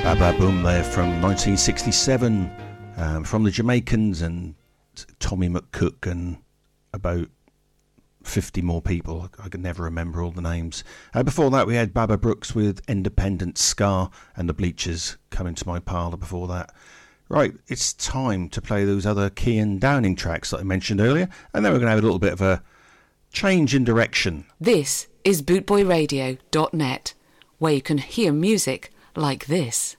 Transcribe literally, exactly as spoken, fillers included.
Baba Boom there from nineteen sixty-seven, um, from the Jamaicans and Tommy McCook and about fifty more people. I can never remember all the names. Uh, before that we had Baba Brooks with Independent Ska and the Bleachers coming to my parlour before that. Right, it's time to play those other Kian Downing tracks that I mentioned earlier, and then we're going to have a little bit of a change in direction. This is bootboy radio dot net, where you can hear music like this.